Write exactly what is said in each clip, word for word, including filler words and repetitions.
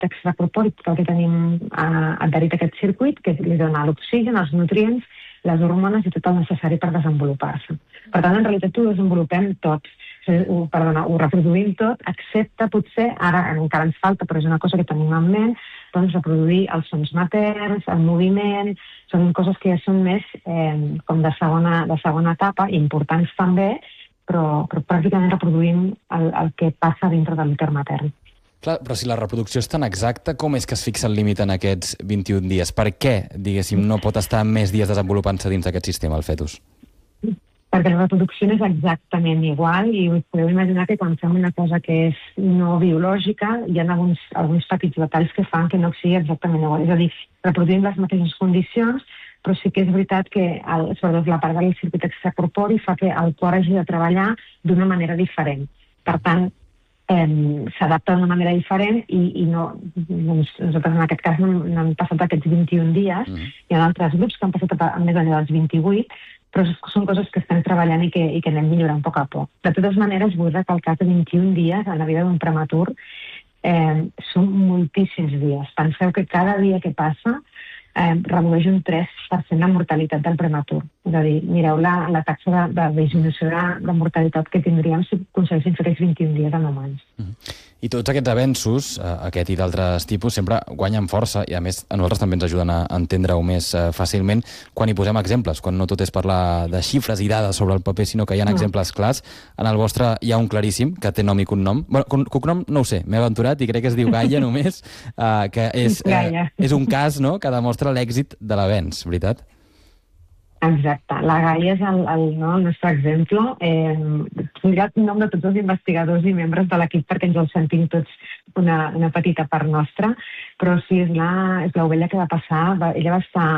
extracorpori, tot el que tenim eh, adherit a aquest circuit, que li dona l'oxigen, els nutrients, les hormones i tot el necessari per desenvolupar-se. Per tant, en realitat ho desenvolupem tots, ho, perdona, ho reproduïm tot, excepte potser, ara encara ens falta, però és una cosa que tenim en ment, doncs reproduir els sons materns, el moviment, són coses que ja són més eh, com de segona, de segona etapa, importants també, però, però pràcticament reproduïm el, el que passa dintre de l'úter matern. Clar, però si la reproducció és tan exacta, com és que es fixa el límit en aquests vint-i-un dies? Per què, diguéssim, no pot estar més dies desenvolupant-se dins d'aquest sistema, el fetus? Perquè la reproducció no és exactament igual i us podeu imaginar que quan fem una cosa que és no biològica hi ha alguns, alguns petits detalls que fan que no sigui exactament igual. És a dir, reproduïm les mateixes condicions, però sí que és veritat que el, sobretot la part del circuit extracorpori fa que el cor hagi de treballar d'una manera diferent. Per tant, eh, s'adapta d'una manera diferent i, i no, doncs, nosaltres en aquest cas no, no hem passat aquests vint-i-un dies, mm. Hi ha altres grups que han passat a, a més enllà dels vint-i-vuit, però són coses que estem treballant i que, i que anem millorant a poc a poc. De totes maneres, vull recalcar que vint-i-un dies en la vida d'un prematur eh, són moltíssims dies. Penseu que cada dia que passa eh, redueix un tres per cent la mortalitat del prematur. És a dir, mireu la, la taxa de, de disminució de, de mortalitat que tindríem si aconseguíssim fer aquests vint-i-un dies en humans. Mm-hmm. I tots aquests avenços, aquest i d'altres tipus, sempre guanyen força i, a més, a nosaltres també ens ajuden a entendre-ho més eh, fàcilment quan hi posem exemples, quan no tot és parlar de xifres i dades sobre el paper, sinó que hi ha no. exemples clars. En el vostre hi ha un claríssim, que té nom i cognom. Bueno, cognom no ho sé, m'he aventurat i crec que es diu Gaia només, eh, que és, eh, és un cas, no?, que demostra l'èxit de l'avenç, veritat? Exacte. La Gaia és el, el, no, el nostre exemple. Eh, Lligat el nom de tots els investigadors i membres de l'equip perquè ens el sentim tots una, una petita part nostra, però sí, és la, és l'ovella que va passar. Va, ella va estar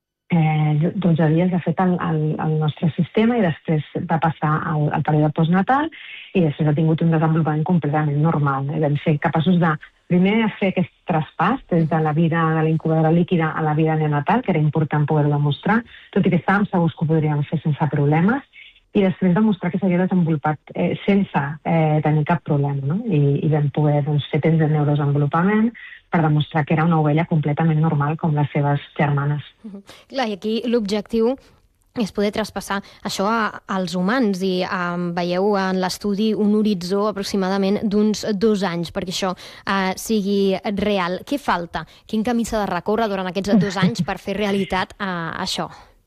eh, dotze dies, de fet, al, al, al nostre sistema i després va passar al, al període postnatal i després ha tingut un desenvolupament completament normal. Eh? Vam ser capaços de primer fer aquest traspàs des de la vida de la incubadora líquida a la vida neonatal, que era important poder-ho demostrar, tot i que estàvem segurs que ho podríem fer sense problemes, i després demostrar que s'havia desenvolupat eh, sense eh, tenir cap problema, no? I, i vam poder doncs, fer temps de neurodesenvolupament per demostrar que era una ovella completament normal com les seves germanes. Uh-huh. Clar, i aquí l'objectiu és poder traspassar això a, als humans i um, veieu en l'estudi un horitzó aproximadament d'uns dos anys perquè això uh, sigui real. Què falta? Quin camí s'ha de recórrer durant aquests dos anys per fer realitat uh, això?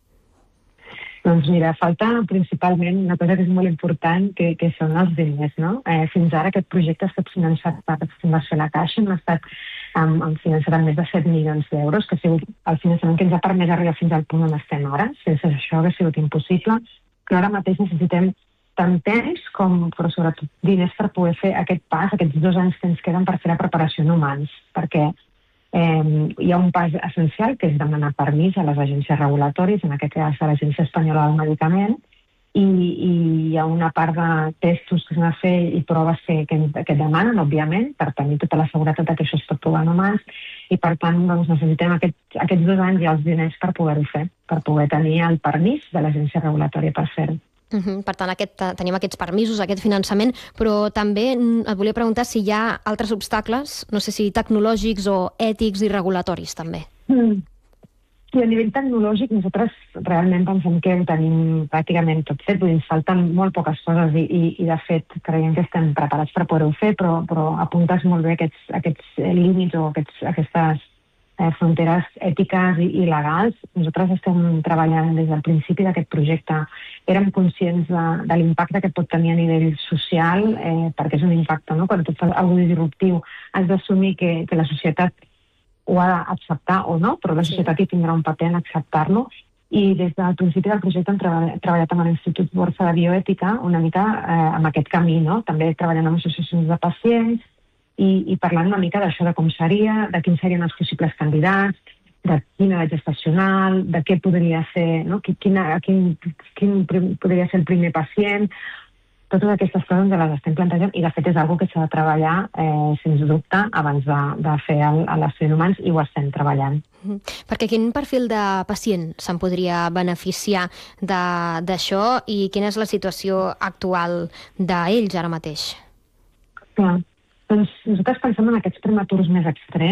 Doncs mira, falta principalment una cosa que és molt important, que, que són els diners, no? Eh, fins ara aquest projecte ha estat finançat per Fundació La Caixa, hem estat amb, amb finançat amb més de set milions d'euros, que ha sigut el finançament que ens ha permès arribar fins al punt on estem ara. Sense això hauria sigut impossible, però ara mateix necessitem tant temps com, però sobretot, diners per poder fer aquest pas, aquests dos anys que ens queden per fer la preparació en humans, perquè Eh, hi ha un pas essencial, que és demanar permís a les agències regulatòries, en aquest cas a l'Agència Espanyola del Medicament, i, i hi ha una part de testos que s'han de fer i proves que, que, que demanen, òbviament, per tenir tota la seguretat que això es pot provar en humans, i per tant doncs, necessitem aquest, aquests dos anys i els diners per poder-ho fer, per poder tenir el permís de l'agència regulatòria per fer-ho. Uh-huh. Per tant, aquest, tenim aquests permisos, aquest finançament, però també et volia preguntar si hi ha altres obstacles, no sé si tecnològics o ètics i regulatoris també. Mm. I a nivell tecnològic nosaltres realment pensem que ho tenim pràcticament tot fet, vull dir, ens falten molt poques coses i, i, i de fet creiem que estem preparats per poder-ho fer, però, però apuntes molt bé aquests, aquests límits o aquests, aquestes Eh, fronteres ètiques i, i legals. Nosaltres estem treballant des del principi d'aquest projecte. Érem conscients de, de l'impacte que pot tenir a nivell social, eh, perquè és un impacte, no? Quan tu fas alguna cosa disruptiu has d'assumir que, que la societat ho ha d'acceptar o no, però la societat hi tindrà un paper en acceptar-lo. I des del principi del projecte hem treballat, treballat amb l'Institut Borsa de Bioètica una mica eh, amb aquest camí, no? També treballant amb associacions de pacients, I, i parlant una mica d'això, de com seria, de quins serien els possibles candidats, de quina edat gestacional, de què podria ser, no? Quina, quin, quin podria ser el primer pacient. Totes aquestes coses ens les estem plantejant i de fet és una cosa que s'ha de treballar, eh, sens dubte, abans de, de fer l'estudi en humans i ho estem treballant. Mm. Perquè quin perfil de pacient se'n podria beneficiar d'això i quina és la situació actual d'ells ara mateix? Clar. Doncs nosaltres pensem en aquests prematurs més extrems,